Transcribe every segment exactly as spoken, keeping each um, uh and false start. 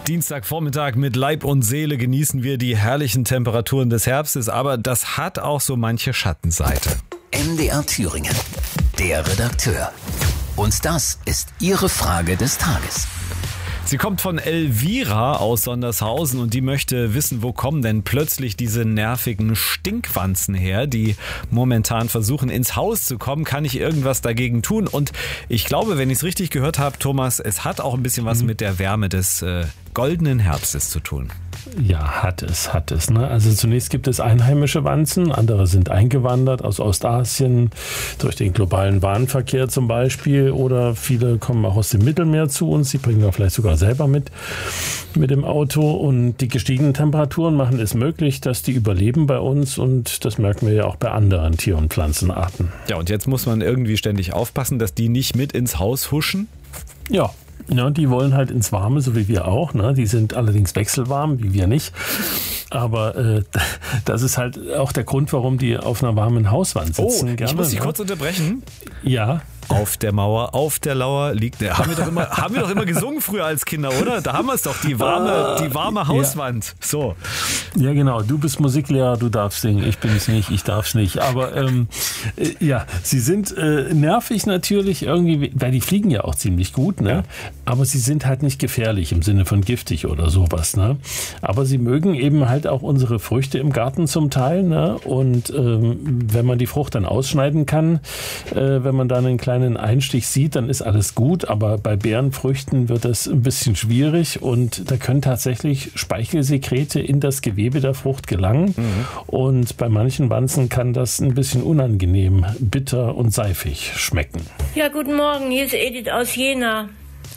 Dienstagvormittag mit Leib und Seele genießen wir die herrlichen Temperaturen des Herbstes, aber das hat auch so manche Schattenseite. M D R Thüringen, der Redakteur. Und das ist Ihre Frage des Tages. Sie kommt von Elvira aus Sondershausen und die möchte wissen, wo kommen denn plötzlich diese nervigen Stinkwanzen her, die momentan versuchen ins Haus zu kommen. Kann ich irgendwas dagegen tun? Und ich glaube, wenn ich es richtig gehört habe, Thomas, es hat auch ein bisschen was mit der Wärme des äh, goldenen Herbstes zu tun. Ja, hat es, hat es. Ne? Also zunächst gibt es einheimische Wanzen, andere sind eingewandert aus Ostasien, durch den globalen Warenverkehr zum Beispiel, oder viele kommen auch aus dem Mittelmeer zu uns, die bringen wir vielleicht sogar selber mit, mit dem Auto, und die gestiegenen Temperaturen machen es möglich, dass die überleben bei uns, und das merken wir ja auch bei anderen Tier- und Pflanzenarten. Ja, und jetzt muss man irgendwie ständig aufpassen, dass die nicht mit ins Haus huschen. Ja. Ja, die wollen halt ins Warme, so wie wir auch. Ne? Die sind allerdings wechselwarm, wie wir nicht. Aber äh, das ist halt auch der Grund, warum die auf einer warmen Hauswand sitzen. Oh, gerne, ich muss dich ne? kurz unterbrechen. Ja. Auf der Mauer, auf der Lauer liegt der. Haben wir doch immer, haben wir doch immer gesungen früher als Kinder, oder? Da haben wir es doch, die warme, die warme Hauswand. So. Ja, genau. Du bist Musiklehrer, du darfst singen. Ich bin es nicht, ich darf es nicht. Aber ähm, äh, ja, sie sind äh, nervig natürlich irgendwie, weil die fliegen ja auch ziemlich gut, ne? Ja. Aber sie sind halt nicht gefährlich im Sinne von giftig oder sowas, ne? Aber sie mögen eben halt auch unsere Früchte im Garten zum Teil, ne? Und ähm, wenn man die Frucht dann ausschneiden kann, äh, wenn man da einen kleinen Einstich sieht, dann ist alles gut, aber bei Beerenfrüchten wird das ein bisschen schwierig, und da können tatsächlich Speichelsekrete in das Gewebe der Frucht gelangen, mhm. und bei manchen Wanzen kann das ein bisschen unangenehm, bitter und seifig schmecken. Ja, guten Morgen, hier ist Edith aus Jena,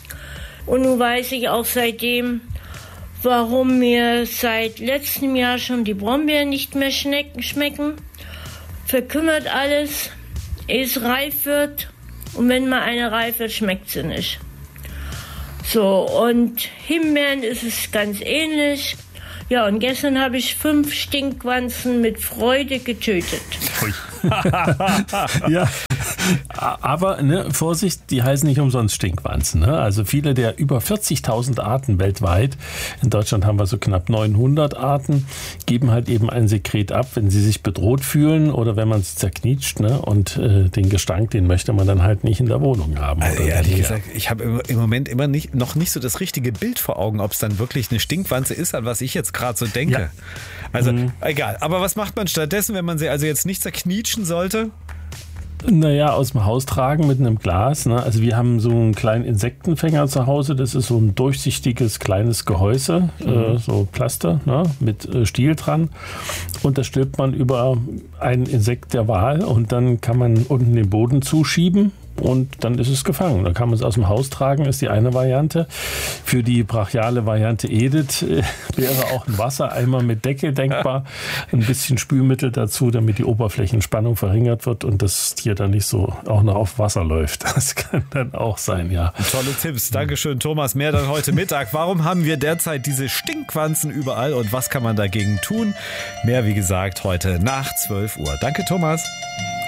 und nun weiß ich auch seitdem, warum mir seit letztem Jahr schon die Brombeeren nicht mehr schmecken. Verkümmert alles, ehe es reif wird. Und wenn mal eine reif wird, schmeckt sie nicht. So, und Himbeeren ist es ganz ähnlich. Ja, und gestern habe ich fünf Stinkwanzen mit Freude getötet. Ja, aber ne, Vorsicht, die heißen nicht umsonst Stinkwanzen. Ne? Also viele der über vierzigtausend Arten weltweit, in Deutschland haben wir so knapp neunhundert Arten, geben halt eben ein Sekret ab, wenn sie sich bedroht fühlen oder wenn man es zerknietscht. Ne? Und äh, den Gestank, den möchte man dann halt nicht in der Wohnung haben. Also ehrlich gesagt, ich habe im Moment immer nicht, noch nicht so das richtige Bild vor Augen, ob es dann wirklich eine Stinkwanze ist, an was ich jetzt gerade so denke. Ja. Also mhm. egal. Aber was macht man stattdessen, wenn man sie also jetzt nicht zerknietschen sollte? Naja, aus dem Haus tragen mit einem Glas. Ne? Also wir haben so einen kleinen Insektenfänger zu Hause. Das ist so ein durchsichtiges kleines Gehäuse, mhm. äh, so Plaster, ne? mit äh, Stiel dran. Und das stülpt man über ein Insekt der Wahl, und dann kann man unten den Boden zuschieben. Und dann ist es gefangen. Dann kann man es aus dem Haus tragen, ist die eine Variante. Für die brachiale Variante Edith äh, wäre auch ein Wassereimer mit Deckel denkbar. Ein bisschen Spülmittel dazu, damit die Oberflächenspannung verringert wird und das Tier dann nicht so auch noch auf Wasser läuft. Das kann dann auch sein, ja. Tolle Tipps. Dankeschön, Thomas. Mehr dann heute Mittag. Warum haben wir derzeit diese Stinkwanzen überall und was kann man dagegen tun? Mehr, wie gesagt, heute nach zwölf Uhr. Danke, Thomas.